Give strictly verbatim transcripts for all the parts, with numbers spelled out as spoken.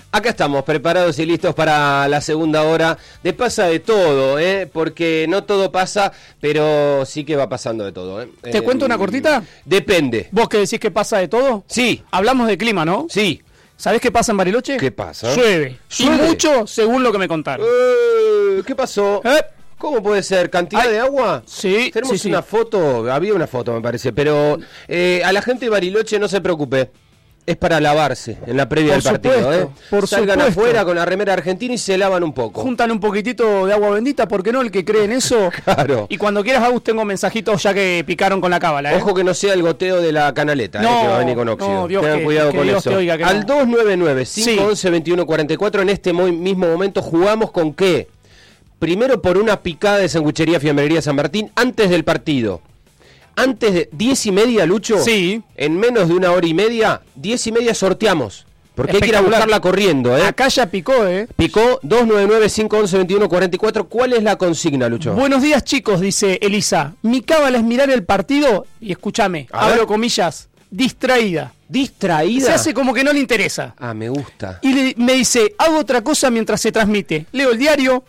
Acá estamos, preparados y listos para la segunda hora de Pasa de Todo, ¿eh? Porque no todo pasa, pero sí que va pasando de todo, ¿eh? ¿Te eh, cuento una cortita? Depende. ¿Vos que decís que pasa de todo? Sí. Hablamos de clima, ¿no? Sí. ¿Sabés qué pasa en Bariloche? ¿Qué pasa? Llueve. ¿Llueve? Y mucho, según lo que me contaron. Eh, ¿Qué pasó? ¿Eh? ¿Cómo puede ser? ¿Cantidad Ay, de agua? Sí, Tenemos sí, sí. una foto, había una foto me parece, pero eh, a la gente de Bariloche no se preocupe. Es para lavarse en la previa Por del partido, supuesto, ¿eh? por Salgan supuesto. afuera con la remera argentina y se lavan un poco. Juntan un poquitito de agua bendita, ¿por qué no? El que cree en eso. Claro. Y cuando quieras, Agus, tengo mensajitos ya que picaron con la cábala, ¿eh? Ojo que no sea el goteo de la canaleta, No, eh, que va a venir con óxido. no, Dios Tengan que- cuidado que con Dios eso. te oiga que Al no. dos nueve nueve, cinco uno uno, dos uno cuatro cuatro, en este mo- mismo momento jugamos con qué. Primero por una picada de sanguchería Fiambrería San Martín antes del partido. Antes de diez y media, Lucho. Sí. En menos de una hora y media, diez y media sorteamos. Porque hay que ir a Espectacular. buscarla corriendo, ¿eh? Acá ya picó, ¿eh? Picó dos nueve nueve, cinco uno uno, dos uno cuatro cuatro. ¿Cuál es la consigna, Lucho? Buenos días, chicos, dice Elisa. Mi cábala es mirar el partido y escúchame, A abro ver. comillas, distraída. ¿Distraída? Se hace como que no le interesa. Ah, me gusta. Y le- me dice, hago otra cosa mientras se transmite. Leo el diario,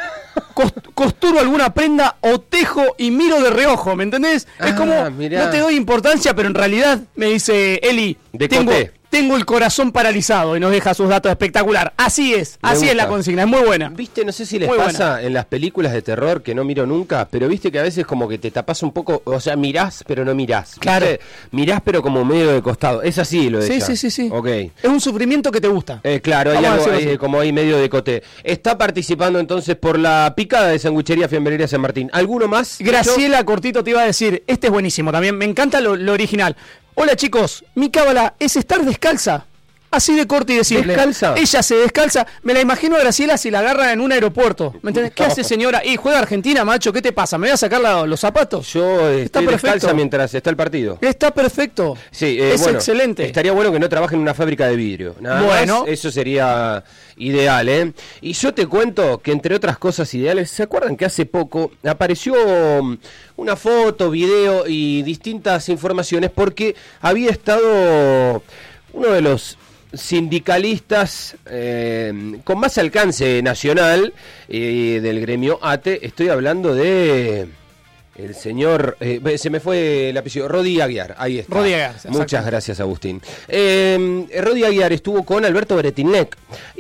cos- costuro alguna prenda o tejo y miro de reojo, ¿me entendés? Es Ah, como, mirá. no te doy importancia, pero en realidad, me dice Eli, De tengo, coté. tengo el corazón paralizado y nos deja sus datos espectacular. Así es, Me así es la gusta. consigna, es muy buena. Viste, no sé si les Muy pasa buena. en las películas de terror que no miro nunca, pero viste que a veces como que te tapas un poco, o sea, mirás pero no mirás. ¿viste? Claro. Mirás pero como medio de costado. Es así lo de Sí, ella. sí, sí, sí. Ok. Es un sufrimiento que te gusta. Eh, claro, hay Vamos a algo decirlo ahí, así. como ahí medio de coté. Está participando entonces por la picada de sanguchería Fiambrería San Martín. ¿Alguno más? Graciela Cortito te iba a decir, este es buenísimo también, me encanta lo, lo original. Hola chicos, mi cábala es estar descalza. Así de corto y de simple. ¿Descalza? Ella se descalza. Me la imagino a Graciela si la agarra en un aeropuerto. ¿Me entendés? ¿Qué No. hace señora? Y juega Argentina, macho, ¿qué te pasa? ¿Me voy a sacar la- los zapatos? Yo eh, Está estoy perfecto. descalza mientras está el partido. Está perfecto. Sí, eh, es bueno, excelente. Estaría bueno que no trabaje en una fábrica de vidrio. Nada Bueno. más, eso sería ideal, ¿eh? Y yo te cuento que entre otras cosas ideales, ¿se acuerdan que hace poco apareció um, una foto, video y distintas informaciones porque había estado uno de los sindicalistas eh, con más alcance nacional eh, del gremio A T E? Estoy hablando de el señor, eh, se me fue el apellido, Rodi Aguiar, ahí está. Rodi Aguiar, exacto. Muchas gracias, Agustín. Eh, Rodi Aguiar estuvo con Alberto Bretilnec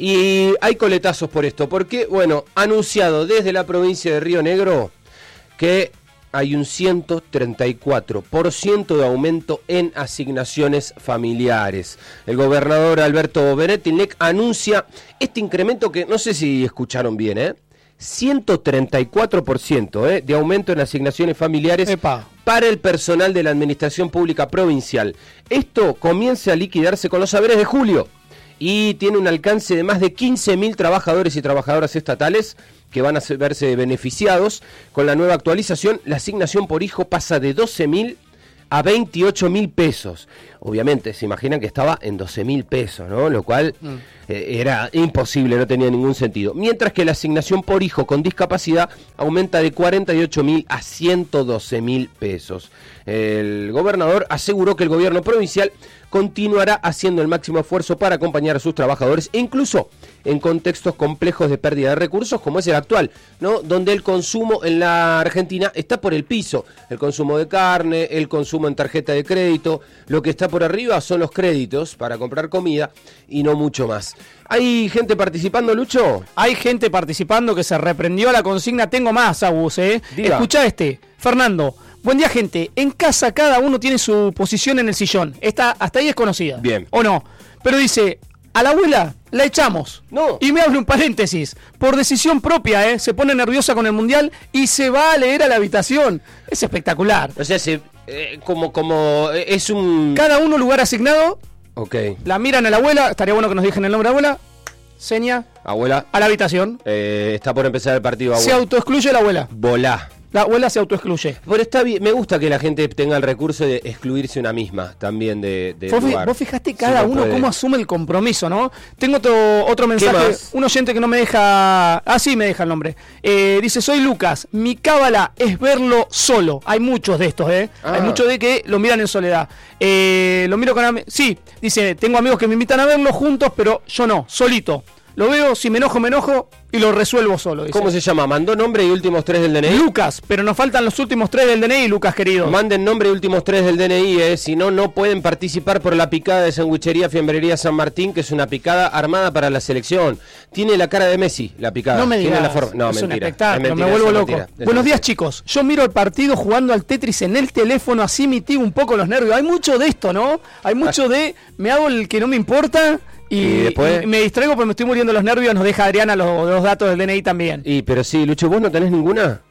y hay coletazos por esto, porque, bueno, anunciado desde la provincia de Río Negro que hay un ciento treinta y cuatro por ciento de aumento en asignaciones familiares. El gobernador Alberto Bretilnec anuncia este incremento que no sé si escucharon bien, ¿eh? ciento treinta y cuatro por ciento ¿eh? de aumento en asignaciones familiares Epa. para el personal de la Administración Pública Provincial. Esto comienza a liquidarse con los saberes de julio y tiene un alcance de más de quince mil trabajadores y trabajadoras estatales que van a ser- verse beneficiados. Con la nueva actualización, la asignación por hijo pasa de doce mil a veintiocho mil pesos. Obviamente, se imaginan que estaba en doce mil pesos, ¿no? Lo cual Mm. eh, era imposible, no tenía ningún sentido. Mientras que la asignación por hijo con discapacidad aumenta de cuarenta y ocho mil a ciento doce mil pesos. El gobernador aseguró que el gobierno provincial continuará haciendo el máximo esfuerzo para acompañar a sus trabajadores, e incluso en contextos complejos de pérdida de recursos como es el actual, ¿no? Donde el consumo en la Argentina está por el piso, el consumo de carne, el consumo en tarjeta de crédito, lo que está por arriba son los créditos para comprar comida y no mucho más. ¿Hay gente participando, Lucho? Hay gente participando que se reprendió a la consigna. Tengo más, Agus, ¿eh? Diga. Escuchá este. Fernando, buen día, gente. En casa cada uno tiene su posición en el sillón. Esta, hasta ahí es conocida. Bien. ¿O no? Pero dice, a la abuela la echamos. No. Y me abre un paréntesis. Por decisión propia, ¿eh? Se pone nerviosa con el mundial y se va a leer a la habitación. Es espectacular. O sea, se, eh, como, como eh, es un... Cada uno lugar asignado. Ok. La miran a la abuela. Estaría bueno que nos digan el nombre de la abuela. Seña Abuela, a la habitación. eh, está por empezar el partido, Se abuela. autoexcluye la abuela. Volá. La abuela se autoexcluye. Pero está bien, me gusta que la gente tenga el recurso de excluirse una misma también de, de ¿Vos, lugar. vos fijaste cada Sí, uno puede. cómo asume el compromiso, ¿no? Tengo otro, otro mensaje, más? un oyente que no me deja... Ah, sí, me deja el nombre. Eh, dice, soy Lucas, mi cábala es verlo solo. Hay muchos de estos, ¿eh? Ah. Hay muchos de que lo miran en soledad. Eh, lo miro con... am- Sí, dice, tengo amigos que me invitan a verlo juntos, pero yo no, solito. Lo veo, si me enojo, me enojo y lo resuelvo solo. Dice. ¿Cómo se llama? ¿Mandó nombre y últimos tres del D N I? Lucas, pero nos faltan los últimos tres del D N I, Lucas, querido. Manden nombre y últimos tres del D N I, eh. Si no, no pueden participar por la picada de Sandwichería Fiambrería San Martín, que es una picada armada para la selección. Tiene la cara de Messi, la picada. No me Tiene digas, la forma. No, es un mentira. espectáculo, Es mentira, me vuelvo es loco. mentira, es Buenos días, mentira. chicos. Yo miro el partido jugando al Tetris en el teléfono, así mitigo un poco los nervios. Hay mucho de esto, ¿no? Hay mucho de me hago el que no me importa y, Y después- y me distraigo porque me estoy muriendo los nervios. Nos deja Adriana los, los datos del D N I también. Y, pero sí, Lucho, ¿vos no tenés ninguna?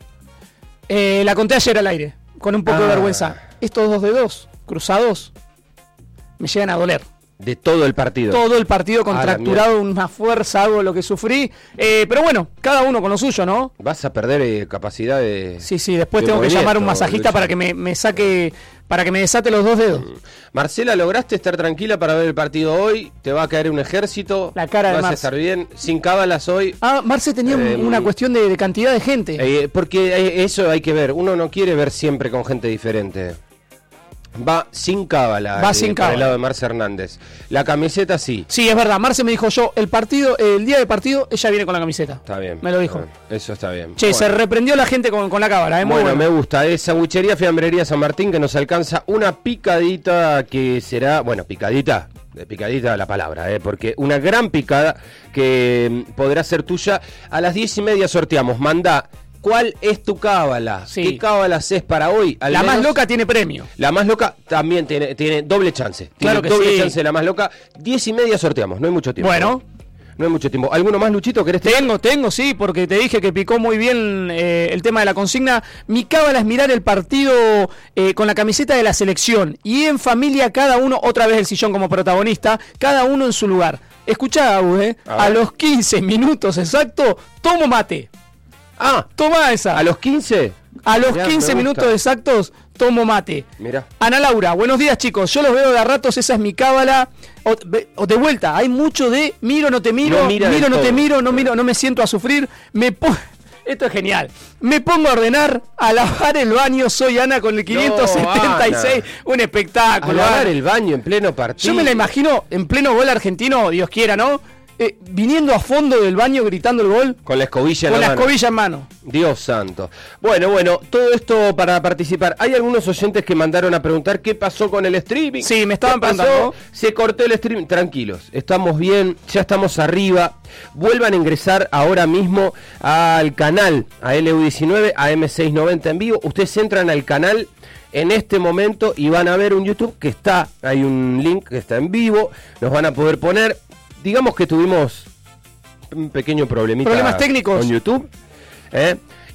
Eh, la conté ayer al aire, con un poco Ah. de vergüenza. Estos dos dedos cruzados me llegan a doler. De todo el partido. Todo el partido A la contracturado, una fuerza, algo lo que sufrí. Eh, pero bueno, cada uno con lo suyo, ¿no? Vas a perder eh, capacidad de... Sí, sí, después de tengo que movimiento, llamar a un masajista Lucho. para que me, me saque, para que me desate los dos dedos. Marcela, ¿lograste estar tranquila para ver el partido hoy? ¿Te va a caer un ejército? La cara de ¿Vas a Marce. estar bien? ¿Sin cábalas hoy? Ah, Marce tenía un- Eh, una cuestión de, de cantidad de gente. Eh, porque eh, eso hay que ver. Uno no quiere ver siempre con gente diferente. Va sin cábala. Va eh, sin por cábala. el lado de Marce Hernández. La camiseta sí. Sí, es verdad, Marce me dijo yo, el partido, el día de partido, ella viene con la camiseta. Está bien. Me lo dijo. Está bien. Eso está bien. Che, Bueno. se reprendió la gente con, con la cámara, ¿eh? Muy Bueno, bueno. me gusta. Es Sandwichería Fiambrería San Martín que nos alcanza una picadita que será, bueno, picadita, de picadita la palabra, ¿eh? Porque una gran picada que mm, podrá ser tuya. A las diez y media sorteamos. Manda, ¿cuál es tu cábala? Sí. ¿Qué cábalas es para hoy? Al La más menos- loca tiene premio. La más loca también tiene, tiene doble chance. Tiene Claro que doble sí. chance la más loca. Diez y media sorteamos, no hay mucho tiempo. Bueno. No hay mucho tiempo. ¿Alguno más, Luchito, querés tener? Tengo, tengo, sí, porque te dije que picó muy bien eh, el tema de la consigna. Mi cábala es mirar el partido eh, con la camiseta de la selección y en familia cada uno, otra vez el sillón como protagonista, cada uno en su lugar. Escuchá, Agus, eh, A a ver. los quince minutos exacto, tomo mate. Ah, Toma esa. a los quince. A los Mirá, quince me minutos gusta. exactos, tomo mate. Mirá. Ana Laura, buenos días, chicos. Yo los veo de a ratos, esa es mi cábala. O, ve- o de vuelta, hay mucho de miro, no te miro, No mira miro, del no te todo. miro, no miro, no me siento a sufrir. Me po- Esto es genial. Me pongo a ordenar, a lavar el baño. Soy Ana con el quinientos setenta y seis. Ana. Un A espectáculo. lavar Ana. el baño en pleno partido. Yo me la imagino en pleno gol argentino, Dios quiera, ¿no? Eh, viniendo a fondo del baño gritando el gol Con la escobilla en con la la mano. escobilla en mano. Dios santo. Bueno, bueno, todo esto para participar. Hay algunos oyentes que mandaron a preguntar qué pasó con el streaming. Sí, me estaban ¿Qué pasó? preguntando. Se cortó el streaming. Tranquilos, estamos bien, ya estamos arriba. Vuelvan a ingresar ahora mismo al canal, a L U diecinueve, a M seiscientos noventa en vivo. Ustedes entran al canal en este momento y van a ver un YouTube que está, hay un link que está en vivo. Nos van a poder poner, digamos que tuvimos un pequeño problemita Problemas técnicos. con YouTube. ¿eh?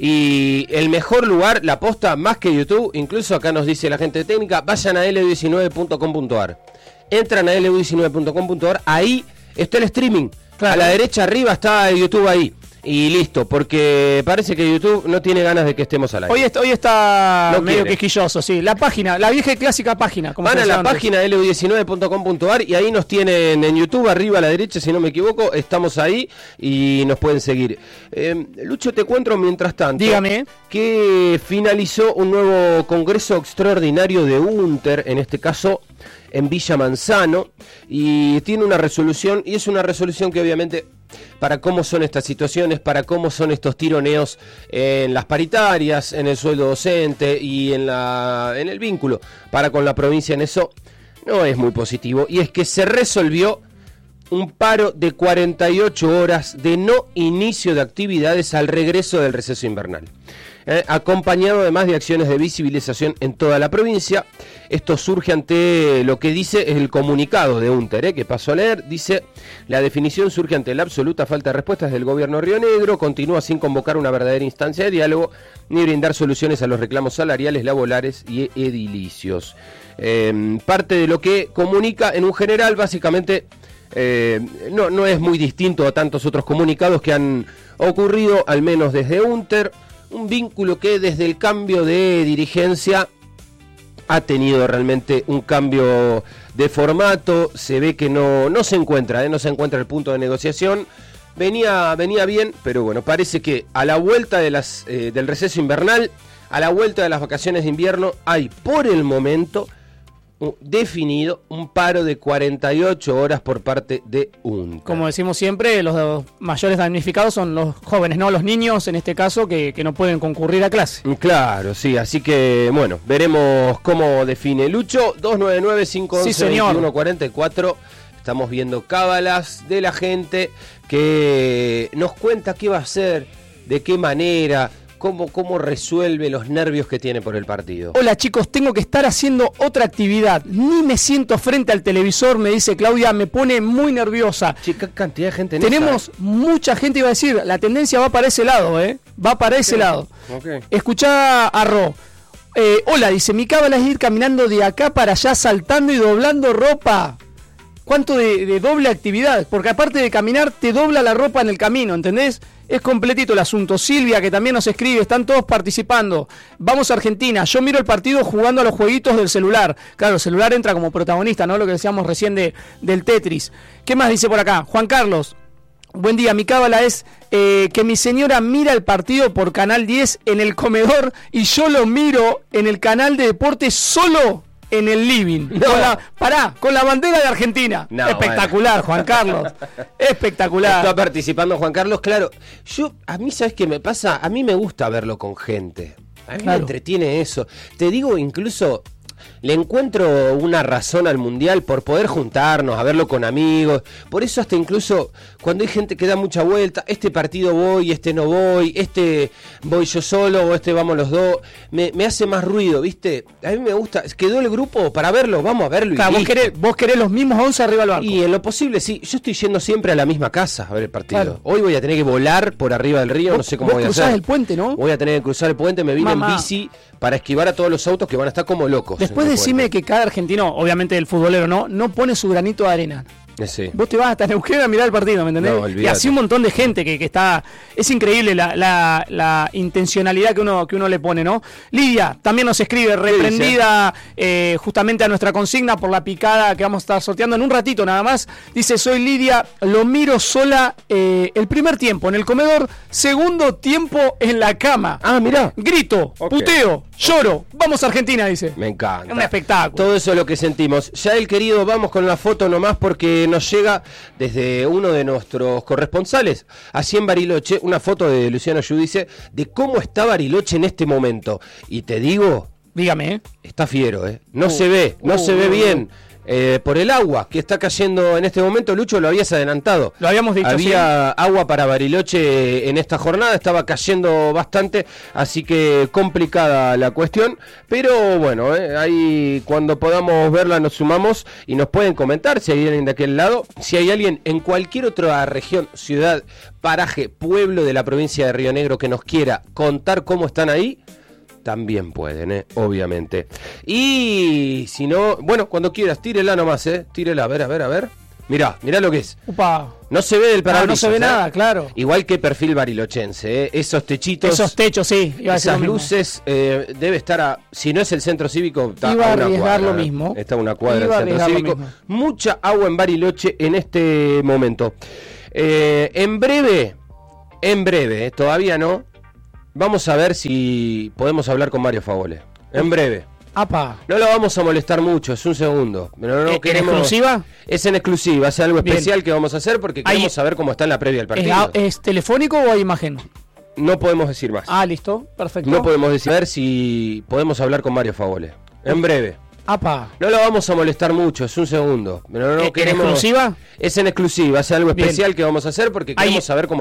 Y el mejor lugar, la posta, más que YouTube, incluso acá nos dice la gente de técnica, vayan a L U diecinueve punto com punto a r. Entran a L U diecinueve punto com punto a r, ahí está el streaming. Claro. A la derecha arriba está el YouTube ahí. Y listo, porque parece que YouTube no tiene ganas de que estemos al aire. Hoy está, hoy está No medio quiere. quisquilloso, sí. La página, la vieja y clásica página. como Van se a la llama antes. página L U diecinueve punto com punto a r y ahí nos tienen en YouTube, arriba a la derecha, si no me equivoco, estamos ahí y nos pueden seguir. Eh, Lucho, te cuento mientras tanto Dígame. que finalizó un nuevo congreso extraordinario de UNTER, en este caso en Villa Manzano, y tiene una resolución, y es una resolución que obviamente, para cómo son estas situaciones, para cómo son estos tironeos en las paritarias, en el sueldo docente y en, la, en el vínculo para con la provincia, en eso no es muy positivo, y es que se resolvió un paro de cuarenta y ocho horas de no inicio de actividades al regreso del receso invernal. Eh, acompañado además de acciones de visibilización en toda la provincia. Esto surge ante lo que dice el comunicado de UNTER, eh, que paso a leer. Dice, la definición surge ante la absoluta falta de respuestas del gobierno Río Negro, continúa sin convocar una verdadera instancia de diálogo, ni brindar soluciones a los reclamos salariales, laborales y edilicios. Eh, parte de lo que comunica en un general, básicamente, eh, no, no es muy distinto a tantos otros comunicados que han ocurrido, al menos desde UNTER. un vínculo que desde el cambio de dirigencia ha tenido realmente un cambio de formato, se ve que no, no se encuentra, ¿eh? no se encuentra el punto de negociación, venía, venía bien, pero bueno, parece que a la vuelta de las, eh, del receso invernal, a la vuelta de las vacaciones de invierno, hay por el momento definido un paro de cuarenta y ocho horas por parte de U N C A. Como decimos siempre, los mayores damnificados son los jóvenes, no los niños en este caso, que, que no pueden concurrir a clase. Claro, sí, así que bueno, veremos cómo define Lucho. Dos nueve nueve, cinco uno uno, sí, dos uno cuatro cuatro. Estamos viendo cábalas de la gente que nos cuenta qué va a hacer, de qué manera, Cómo, cómo resuelve los nervios que tiene por el partido. Hola chicos, tengo que estar haciendo otra actividad. Ni me siento frente al televisor, me dice Claudia, me pone muy nerviosa. Chica, cantidad de gente en Tenemos esa, ¿eh? mucha gente, iba a decir, la tendencia va para ese lado, ¿eh? Va para ese okay. lado. Okay. Escuchá a Ro. Eh, hola, dice, mi cábala es ir caminando de acá para allá, saltando y doblando ropa. ¿Cuánto de, de doble actividad? Porque aparte de caminar, te dobla la ropa en el camino, ¿entendés? Es completito el asunto. Silvia, que también nos escribe, están todos participando. Vamos a Argentina, yo miro el partido jugando a los jueguitos del celular. Claro, el celular entra como protagonista, ¿no? Lo que decíamos recién de, del Tetris. ¿Qué más dice por acá? Juan Carlos, buen día, mi cábala es eh, que mi señora mira el partido por Canal diez en el comedor y yo lo miro en el canal de deportes solo en el living. No. Con la, pará, con la bandera de Argentina. No, espectacular, bueno. Juan Carlos. Espectacular. Está participando Juan Carlos, claro. Yo, a mí, ¿sabes qué me pasa? A mí me gusta verlo con gente. A mí claro. me entretiene eso. Te digo, incluso le encuentro una razón al Mundial por poder juntarnos, a verlo con amigos. Por eso hasta incluso cuando hay gente que da mucha vuelta, este partido voy, este no voy, este voy yo solo o este vamos los dos, me, me hace más ruido, ¿viste? A mí me gusta, quedó el grupo para verlo, vamos a verlo. Claro, y vos, querés, vos querés los mismos once arriba del banco. Y en lo posible, sí, yo estoy yendo siempre a la misma casa a ver el partido. Claro. Hoy voy a tener que volar por arriba del río, vos, no sé cómo vos voy a hacer. cruzás el puente, ¿no? Voy a tener que cruzar el puente, me vine Mamá. en bici para esquivar a todos los autos que van a estar como locos. Después decime que cada argentino, obviamente el futbolero no, no pone su granito de arena. Sí. Vos te vas hasta Neuquén a mirar el partido, ¿me entendés? No, y así un montón de gente que, que está... Es increíble la, la, la intencionalidad que uno, que uno le pone, ¿no? Lidia también nos escribe, reprendida eh, justamente a nuestra consigna por la picada que vamos a estar sorteando en un ratito nada más. Dice, soy Lidia, lo miro sola eh, el primer tiempo en el comedor, segundo tiempo en la cama. Ah, mirá. Grito, okay. puteo, lloro, vamos a Argentina, dice. Me encanta. Es un espectáculo. Todo eso es lo que sentimos. Ya el querido, vamos con la foto nomás porque nos llega desde uno de nuestros corresponsales, así en Bariloche, una foto de Luciano Giudice de cómo está Bariloche en este momento. Y te digo... Dígame, ¿eh? Está fiero, ¿eh? No uh, se ve, no uh, se ve uh, bien. Eh, por el agua que está cayendo en este momento, Lucho, lo habías adelantado. Lo habíamos dicho. Había sí. agua para Bariloche en esta jornada, estaba cayendo bastante, así que complicada la cuestión. Pero bueno, eh, ahí cuando podamos verla nos sumamos y nos pueden comentar si hay alguien de aquel lado, si hay alguien en cualquier otra región, ciudad, paraje, pueblo de la provincia de Río Negro que nos quiera contar cómo están ahí. También pueden, ¿eh? Obviamente. Y si no, bueno, cuando quieras, tírela nomás, ¿eh? Tírela, a ver, a ver, a ver. Mirá, mirá lo que es. Upa. No se ve del parabrisas. No, no se ve ¿eh? nada, claro. Igual que perfil barilochense, ¿eh? Esos techitos. Esos techos, sí. Iba a esas luces, eh, debe estar a... Si no es el centro cívico, está iba a, a una arriesgar cuadra. lo mismo. Está a una cuadra iba del centro cívico. Mucha agua en Bariloche en este momento. Eh, en breve, en breve, ¿eh? Todavía no... Vamos a ver si podemos hablar con Mario Favole. En breve. Apa. No lo vamos a molestar mucho, es un segundo. Pero no ¿En queremos... exclusiva? Es en exclusiva, es algo especial Bien. que vamos a hacer porque queremos Ahí... saber cómo está en la previa del partido. ¿Es, ¿Es telefónico o hay imagen? No podemos decir más. Ah, listo, perfecto. No podemos decir. A ver si podemos hablar con Mario Favole. En breve. Apa. No lo vamos a molestar mucho, es un segundo. Pero no ¿En queremos... exclusiva? Es en exclusiva, es algo Bien. especial que vamos a hacer porque queremos Ahí... saber cómo